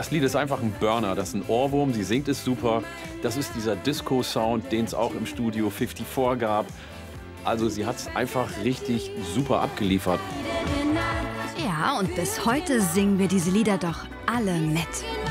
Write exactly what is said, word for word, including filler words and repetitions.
Das Lied ist einfach ein Burner, das ist ein Ohrwurm, sie singt es super. Das ist dieser Disco-Sound, den es auch im Studio vierundfünfzig gab. Also sie hat es einfach richtig super abgeliefert. Ja, und bis heute singen wir diese Lieder doch alle mit.